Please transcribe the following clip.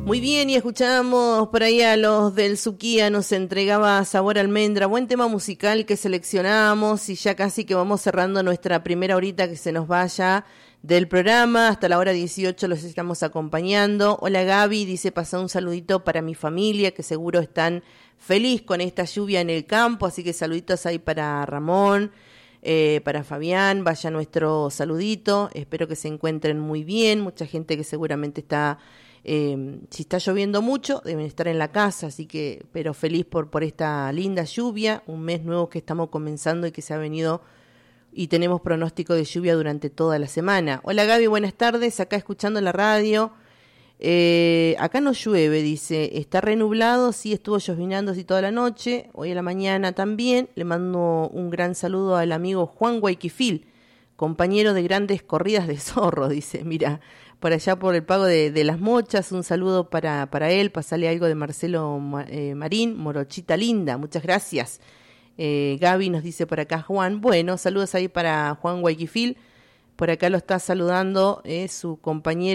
Muy bien, y escuchamos por ahí a los del Suquía, nos entregaba Sabor a Almendra, buen tema musical que seleccionamos y ya casi que vamos cerrando nuestra primera horita que se nos vaya del programa, hasta la hora 18 los estamos acompañando. Hola Gaby, dice pasa un saludito para mi familia que seguro están feliz con esta lluvia en el campo, así que saluditos ahí para Ramón, para Fabián, vaya nuestro saludito, espero que se encuentren muy bien, mucha gente que seguramente está... si está lloviendo mucho, deben estar en la casa, así que, pero feliz por esta linda lluvia, un mes nuevo que estamos comenzando y que se ha venido y tenemos pronóstico de lluvia durante toda la semana. Hola Gaby, buenas tardes, acá escuchando la radio, acá no llueve, dice, está renublado, sí estuvo llovinando así toda la noche, hoy a la mañana también, le mando un gran saludo al amigo Juan Guayquifil, compañero de grandes corridas de zorro, dice, mira, por allá por el Pago de las Mochas, un saludo para él, pasale algo de Marcelo Marín, Morochita linda, muchas gracias. Gaby nos dice por acá Juan, bueno, saludos ahí para Juan Guayquifil, por acá lo está saludando su compañero